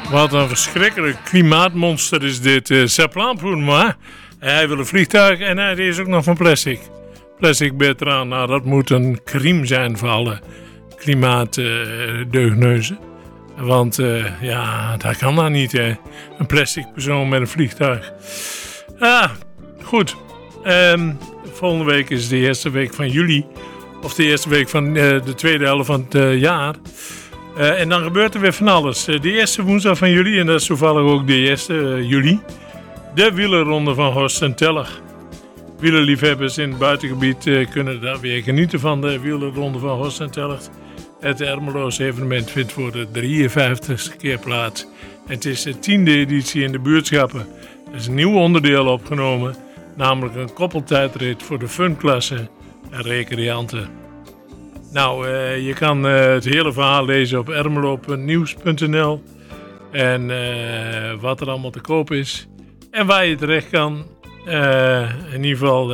Wat een verschrikkelijk klimaatmonster is dit. C'est plein pour moi. Hij wil een vliegtuig en hij is ook nog van plastic. Plastic Bertrand, nou dat moet een crime zijn voor alle klimaatdeugneuzen. Want ja, dat kan dan niet, hè. Een plastic persoon met een vliegtuig. Goed. Volgende week is de eerste week van juli. Of de eerste week van de tweede helft van het jaar. En dan gebeurt er weer van alles. De eerste woensdag van juli, en dat is toevallig ook de eerste juli. De wielerronde van Horst en Teller. Wielerliefhebbers in het buitengebied kunnen daar weer genieten van de wielerronde van Horst en Teller. Het Ermeloos evenement vindt voor de 53ste keer plaats. En het is de 10e editie in de buurtschappen. Er is een nieuw onderdeel opgenomen, namelijk een koppeltijdrit voor de funklasse en recreanten. Nou, je kan het hele verhaal lezen op ermelo.nieuws.nl en wat er allemaal te koop is en waar je terecht kan. In ieder geval,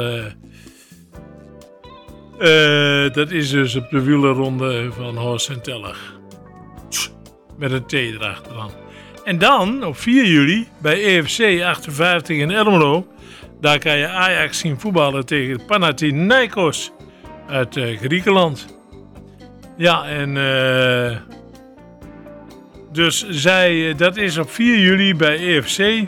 dat is dus op de wielerronde van Horst en Teller. Met een T erachteraan. En dan, op 4 juli, bij EFC 58 in Ermelo, daar kan je Ajax zien voetballen tegen Panathinaikos uit Griekenland. Ja, en dus dat is op 4 juli bij EFC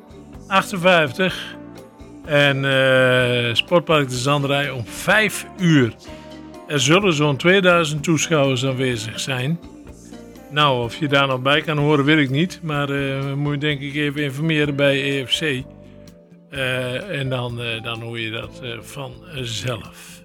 58 en Sportpark de Zanderij om 5 uur. Er zullen zo'n 2000 toeschouwers aanwezig zijn. Nou, of je daar nog bij kan horen, weet ik niet. Maar moet je denk ik even informeren bij EFC. En dan hoor je dat vanzelf.